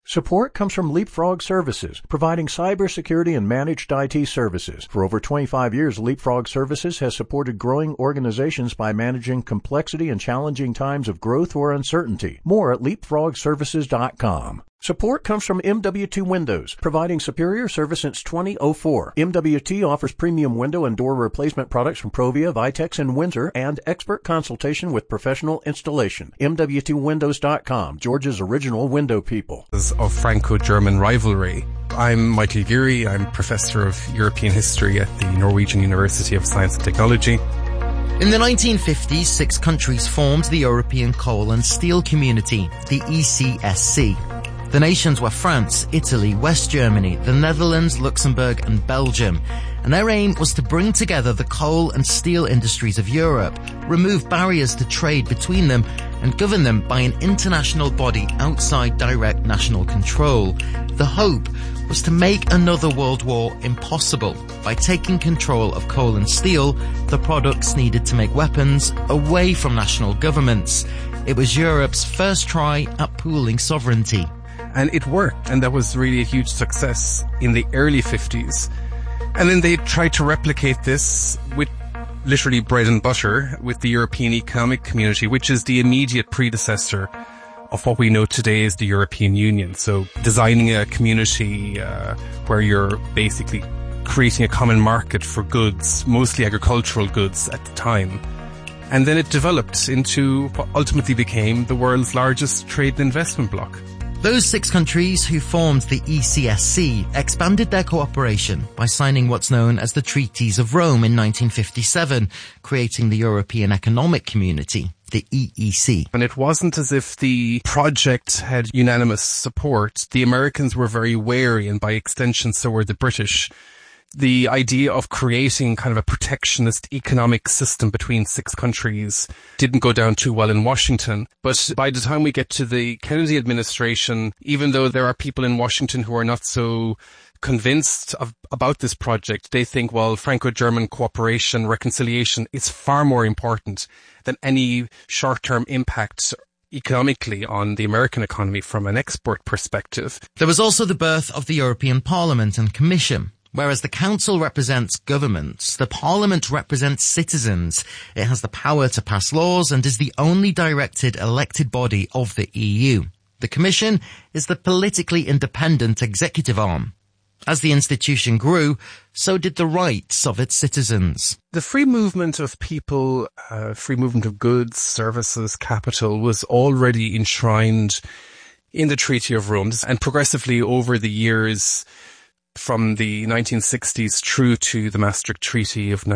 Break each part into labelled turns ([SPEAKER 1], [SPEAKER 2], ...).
[SPEAKER 1] Support comes from Leapfrog Services, providing cybersecurity and managed IT services. For over 25 years, Leapfrog Services has supported growing organizations by managing complexity and challenging times of growth or uncertainty. More at leapfrogservices.com. Support comes from MWT Windows, providing superior service since 2004. MWT offers premium window and door replacement products from Provia, Vitex, and Windsor, and expert consultation with professional installation. MWTWindows.com, Georgia's original window people.
[SPEAKER 2] Of Franco-German rivalry. I'm Michael Geary. I'm Professor of European History at the Norwegian University of Science and Technology.
[SPEAKER 3] In the 1950s, 6 countries formed the European Coal and Steel Community, the ECSC. The nations were France, Italy, West Germany, the Netherlands, Luxembourg and Belgium. And their aim was to bring together the coal and steel industries of Europe, remove barriers to trade between them, and govern them by an international body outside direct national control. The hope was to make another world war impossible by taking control of coal and steel, the products needed to make weapons, away from national governments. It was Europe's first try at pooling sovereignty.
[SPEAKER 2] And it worked, and that was really a huge success in the early 50s. And then they tried to replicate this with literally bread and butter with the European Economic Community, which is the immediate predecessor of what we know today as the European Union. So designing a community where you're basically creating a common market for goods, mostly agricultural goods at the time. And then it developed into what ultimately became the world's largest trade and investment bloc.
[SPEAKER 3] Those 6 countries who formed the ECSC expanded their cooperation by signing what's known as the Treaties of Rome in 1957, creating the European Economic Community, the EEC.
[SPEAKER 2] And it wasn't as if the project had unanimous support. The Americans were very wary, and by extension so were the British. The idea of creating kind of a protectionist economic system between 6 countries didn't go down too well in Washington. But by the time we get to the Kennedy administration, even though there are people in Washington who are not so convinced about this project, they think, well, Franco-German cooperation, reconciliation is far more important than any short-term impact economically on the American economy from an export perspective.
[SPEAKER 3] There was also the birth of the European Parliament and Commission. Whereas the Council represents governments, the Parliament represents citizens. It has the power to pass laws and is the only directed elected body of the EU. The Commission is the politically independent executive arm. As the institution grew, so did the rights of its citizens.
[SPEAKER 2] The free movement of people, free movement of goods, services, capital was already enshrined in the Treaty of Rome, and progressively over the years, from the 1960s through to the Maastricht Treaty of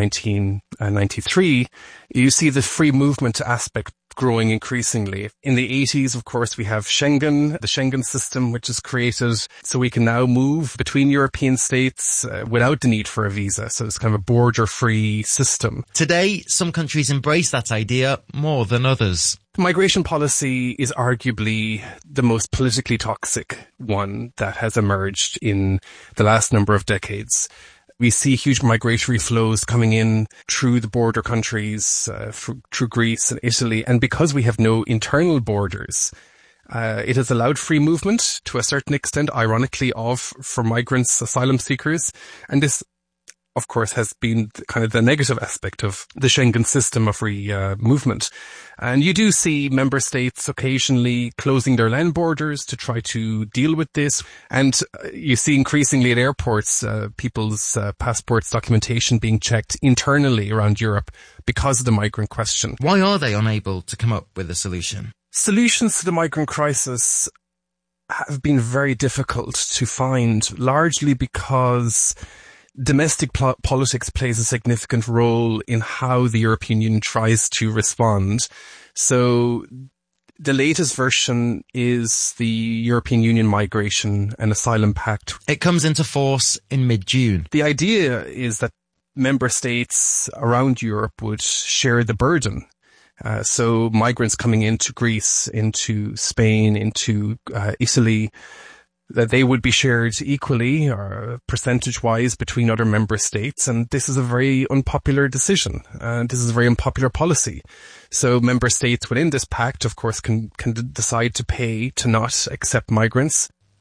[SPEAKER 2] 1993, you see the free movement aspect growing increasingly. In the 80s, of course, we have Schengen, the Schengen system, which is created so we can now move between European states without the need for a visa. So it's kind of a border-free system.
[SPEAKER 3] Today, some countries embrace that idea more than others.
[SPEAKER 2] Migration policy is arguably the most politically toxic one that has emerged in the last number of decades. We see huge migratory flows coming in through the border countries, through Greece and Italy. And because we have no internal borders, it has allowed free movement to a certain extent, ironically, for migrants, asylum seekers. And this, of course, has been kind of the negative aspect of the Schengen system of free movement. And you do see member states occasionally closing their land borders to try to deal with this. And you see increasingly at airports, people's passports documentation being checked internally around Europe because of the migrant question.
[SPEAKER 3] Why are they unable to come up with a solution?
[SPEAKER 2] Solutions to the migrant crisis have been very difficult to find, largely because domestic politics plays a significant role in how the European Union tries to respond. So the latest version is the European Union Migration and Asylum Pact.
[SPEAKER 3] It comes into force in mid-June.
[SPEAKER 2] The idea is that member states around Europe would share the burden. So migrants coming into Greece, into Spain, into Italy, that they would be shared equally or percentage-wise between other member states. And this is a very unpopular decision. And this is a very unpopular policy. So member states within this pact, of course, can decide to pay to not accept migrants.